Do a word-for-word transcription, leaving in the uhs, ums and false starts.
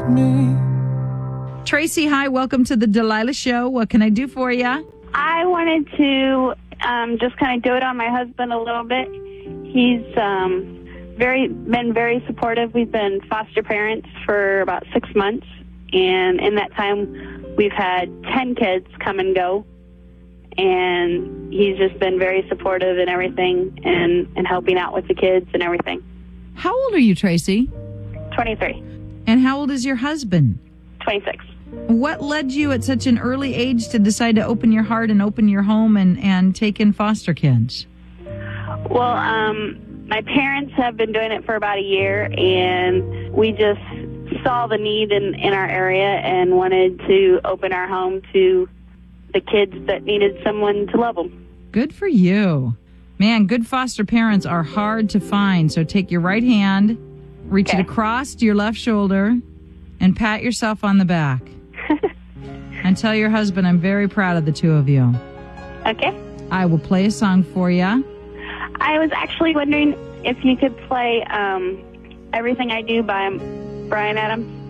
me. Tracy, hi. Welcome to the Delilah Show. What can I do for you? I wanted to um, just kind of dote on my husband a little bit. He's um, very been very supportive. We've been foster parents for about six months, and in that time, we've had ten kids come and go. And he's just been very supportive in everything and, and helping out with the kids and everything. How old are you, Tracy? twenty-three. And how old is your husband? twenty-six. What led you at such an early age to decide to open your heart and open your home and, and take in foster kids? Well, um, my parents have been doing it for about a year, and we just saw the need in, in our area and wanted to open our home to the kids that needed someone to love them. Good for you. Man, good foster parents are hard to find. So take your right hand, reach Okay. it across to your left shoulder, and pat yourself on the back. And tell your husband I'm very proud of the two of you. Okay. I will play a song for you. I was actually wondering if you could play um, Everything I Do by Bryan Adams.